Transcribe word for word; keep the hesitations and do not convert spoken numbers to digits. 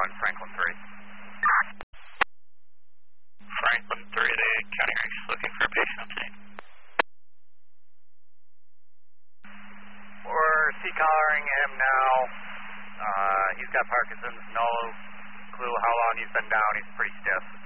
one, Franklin three. Franklin three, the county range is looking for a patient update. We're C-collaring him now. Uh, he's got Parkinson's, no clue how long he's been down, he's pretty stiff.